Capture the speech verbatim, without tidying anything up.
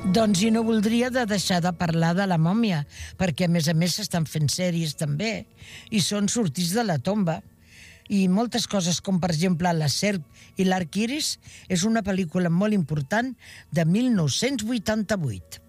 Doncs i no voldria de deixar de parlar de la mòmia, perquè a més a més s'estan fent sèries també, i són sortits de la tomba. I moltes coses, com per exemple La serp i l'arc iris, és una pel·lícula molt important de mil nou-cents vuitanta-vuit.